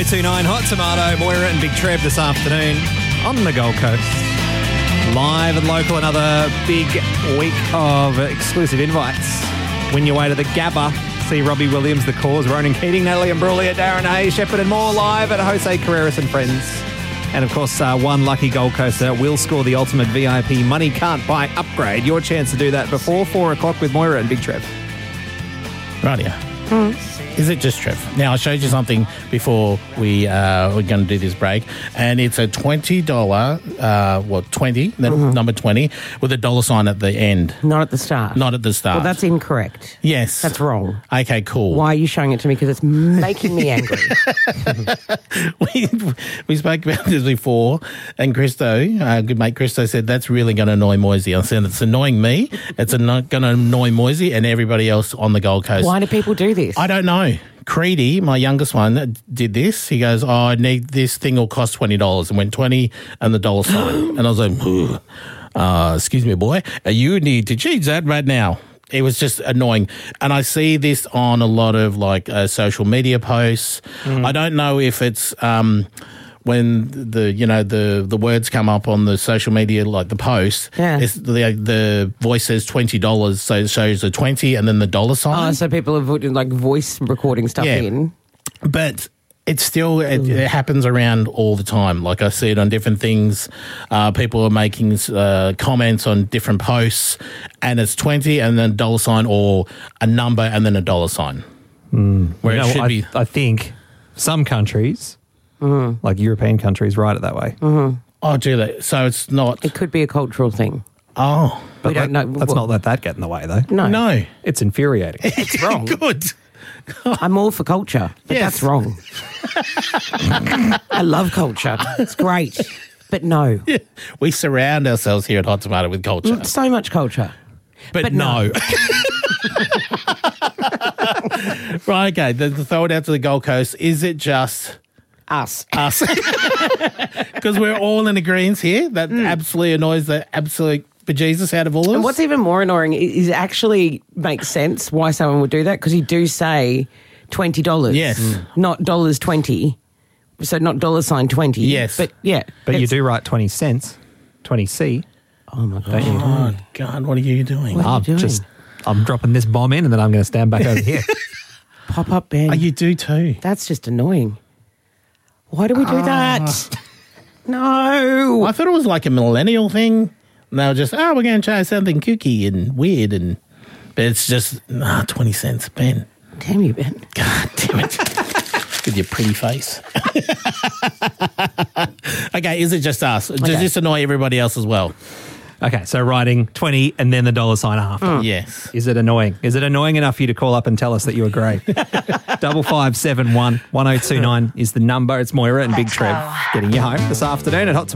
1029 Hot Tomato, Moira and Big Trev this afternoon on the Gold Coast. Live and local, another big week of exclusive invites. Win your way to the Gabba. See Robbie Williams, The Cause, Ronan Keating, Natalie Imbruglia, Darren Hayes, Shepherd and more live at Jose Carreras and Friends. And of course, one lucky Gold Coaster will score the ultimate VIP Money Can't Buy upgrade. Your chance to do that before 4 o'clock with Moira and Big Trev. Rightio. Is it just Trev? Now, I showed you something before we're going to do this break, and it's a $20, 20, number 20, with a dollar sign at the end. Not at the start. Not at the start. Well, that's incorrect. Yes. That's wrong. Okay, cool. Why are you showing it to me? Because it's making me angry. we spoke about this before, and Christo, good mate Christo, said that's really going to annoy Moisey. I said it's annoying me, it's going to annoy Moisey and everybody else on the Gold Coast. Why do people do this? I don't know. Creedy, my youngest one, did this. He goes, I need this thing will cost $20, and went 20 and the dollar sign. And I was like, excuse me, boy, you need to change that right now. It was just annoying. And I see this on a lot of social media posts. I don't know if it's when the words come up on the social media, like the post, it's the voice says $20, so it shows the 20 and then the dollar sign. Oh, so people are putting voice recording stuff in. But it's still, it happens around all the time. Like I see it on different things. People are making comments on different posts, and it's 20 and then dollar sign, or a number and then a dollar sign. Where it should be. I think some countries, like European countries, write it that way. Oh, do they? So it's not. It could be a cultural thing. Oh. We don't know. Let's not let that get in the way, though. No. It's infuriating. It's wrong. Good. I'm all for culture, but that's wrong. I love culture. It's great. But no. Yeah. We surround ourselves here at Hot Tomato with culture. So much culture. But no. Right, okay. Throw it out to the Gold Coast. Is it just us? Because we're all in agreement here. That absolutely annoys the absolute bejesus out of all of us. And what's even more annoying is it actually makes sense why someone would do that, because you do say $20. Yes. Not $20. So not dollar sign 20. Yes. But yeah. But you do write 20 cents, 20C. Oh my God. Oh, God, what are you doing? What are you doing? I'm dropping this bomb in and then I'm going to stand back over here. Pop up, Ben. Oh, you do too. That's just annoying. Why do we do that? No. I thought it was like a millennial thing. And they were just, we're going to try something kooky and weird. But it's just, 20 cents, Ben. Damn you, Ben. God damn it. With your pretty face. Okay, is it just us? Does this annoy everybody else as well? Okay, so writing 20 and then the dollar sign after. Yes. Is it annoying? Is it annoying enough for you to call up and tell us that you agree? 5571 1029 is the number. It's Moira and Big Trev getting you home this afternoon at Hot Tomato.